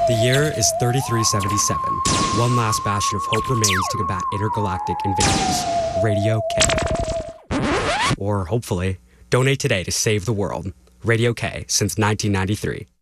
The year is 3377. One last bastion of hope remains to combat intergalactic invasions. Radio K. Or hopefully, donate today to save the world. Radio K since 1993.